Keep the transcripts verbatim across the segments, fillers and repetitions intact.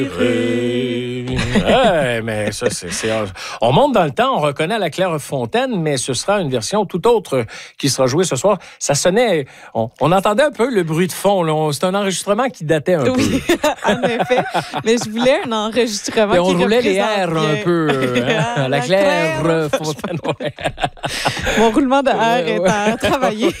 Ouais, mais ça, c'est, c'est... On monte dans le temps, on reconnaît la Clairefontaine, mais ce sera une version tout autre qui sera jouée ce soir. Ça sonnait... On, on entendait un peu le bruit de fond. Là. C'est un enregistrement qui datait un oui, peu. en effet. Mais je voulais un enregistrement Et on qui roulait les représente airs bien. un peu. Hein? Ah, la la Clairefontaine. Ouais. Mon roulement de R Ouais, est ouais. à travailler.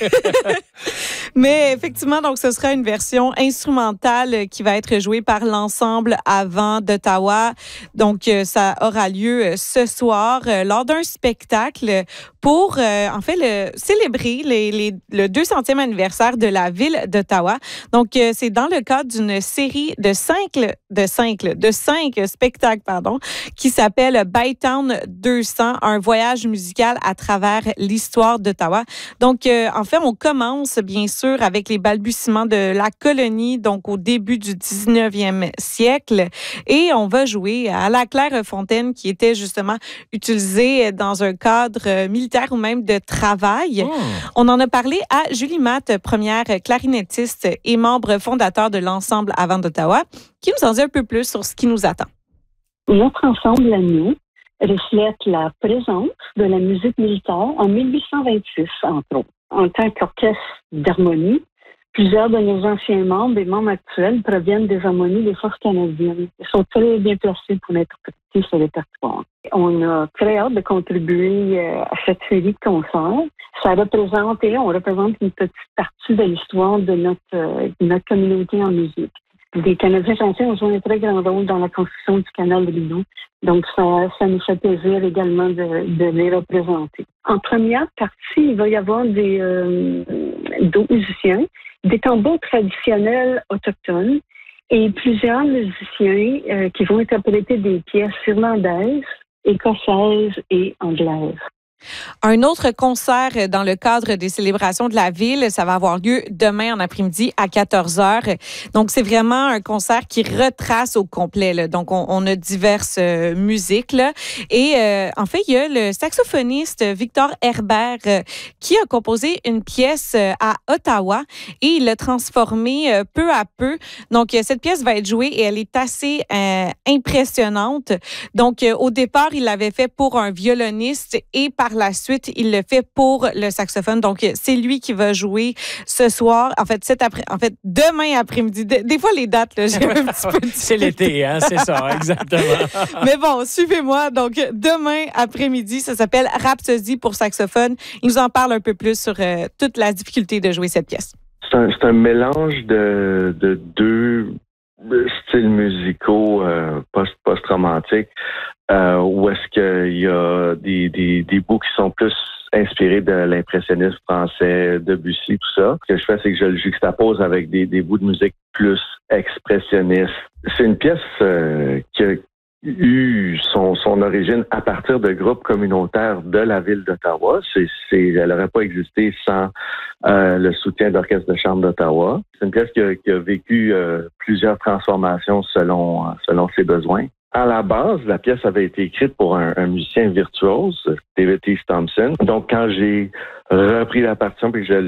Mais effectivement, donc ce sera une version instrumentale qui va être jouée par l'ensemble Avant d'Ottawa. Donc, euh, ça aura lieu ce soir euh, lors d'un spectacle pour, euh, en fait, le, célébrer les, les, le deux centième anniversaire de la ville d'Ottawa. Donc, euh, c'est dans le cadre d'une série de cinq, de cinq, de cinq spectacles, pardon, qui s'appelle Bytown deux cents, un voyage musical à travers l'histoire d'Ottawa. Donc, euh, en fait, on commence, bien sûr, avec les balbutiements de la colonie, donc au début du dix-neuvième siècle, et on va jouer à la Clairefontaine, qui était justement utilisée dans un cadre militaire ou même de travail. Oh. On en a parlé à Julie Matte, première clarinettiste et membre fondateur de l'ensemble Avant d'Ottawa, qui nous en dit un peu plus sur ce qui nous attend. Notre ensemble à nous reflète la présence de la musique militaire en dix-huit cent vingt-six, entre autres. En tant qu'orchestre d'harmonie, plusieurs de nos anciens membres et membres actuels proviennent des harmonies des forces canadiennes. Ils sont très bien placés pour interpréter ce répertoire. On a très hâte de contribuer à cette série de concerts. Ça représente, et on représente une petite partie de l'histoire de notre, de notre communauté en musique. Les Canadiens français ont joué un très grand rôle dans la construction du canal Rideau. Donc, ça, ça nous fait plaisir également de, de les représenter. En première partie, il va y avoir des euh, d'autres musiciens, des tambours traditionnels autochtones et plusieurs musiciens euh, qui vont interpréter des pièces irlandaises, écossaises et anglaises. Un autre concert dans le cadre des célébrations de la ville, ça va avoir lieu demain en après-midi à quatorze heures. Donc, c'est vraiment un concert qui retrace au complet. Là. Donc, on, on a diverses euh, musiques. Là. Et euh, en fait, il y a le saxophoniste Victor Herbert euh, qui a composé une pièce euh, à Ottawa et il l'a transformée euh, peu à peu. Donc, euh, cette pièce va être jouée et elle est assez euh, impressionnante. Donc, euh, au départ, il l'avait fait pour un violoniste et par la suite, il le fait pour le saxophone. Donc, c'est lui qui va jouer ce soir. En fait, cet après, en fait, demain après-midi. De, des fois, les dates, là, j'ai un petit peu de... C'est l'été, hein? C'est ça, exactement. Mais bon, suivez-moi. Donc, demain après-midi, ça s'appelle Rhapsody pour saxophone. Il nous en parle un peu plus sur euh, toute la difficulté de jouer cette pièce. C'est un, c'est un mélange de, de deux styles musicaux euh, post, post-romantiques. Euh, où est-ce qu'il y a des, des, des bouts qui sont plus inspirés de l'impressionnisme français, Debussy, tout ça. Ce que je fais, c'est que je le juxtapose avec des, des bouts de musique plus expressionnistes. C'est une pièce euh, qui a eu son, son origine à partir de groupes communautaires de la ville d'Ottawa. C'est, c'est, elle n'aurait pas existé sans euh, le soutien d'Orchestre de chambre d'Ottawa. C'est une pièce qui a, qui a vécu euh, plusieurs transformations selon, selon ses besoins. À la base, la pièce avait été écrite pour un, un musicien virtuose, David T. Thompson. Donc, quand j'ai repris la partition et que je